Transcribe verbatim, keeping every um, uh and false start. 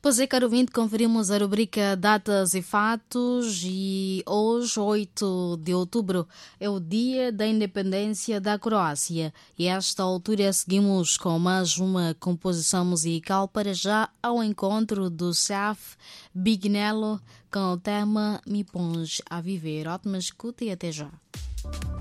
Pois é, caro ouvinte, conferimos a rubrica Datas e Fatos e hoje, oito de outubro, é o dia da independência da Croácia. E a esta altura seguimos com mais uma composição musical para já ao encontro do Saf Bignello com o tema Me Pões a Viver. Ótima escuta e até já.